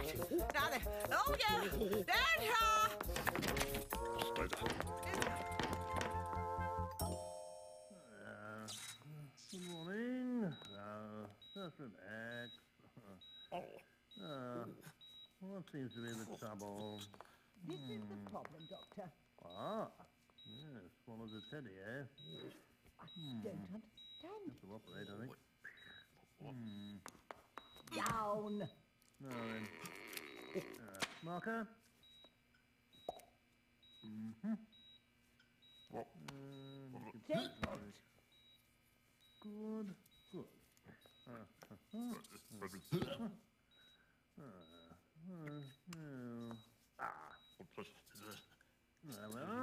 Dad. Oh yeah. Dad. Good morning. Just relax. What seems to be the trouble? This is the problem, Doctor. Yes, swallowed a teddy, eh? I don't understand. Have to operate, I think. Down. Now then. Marker? Take it. Good. Well,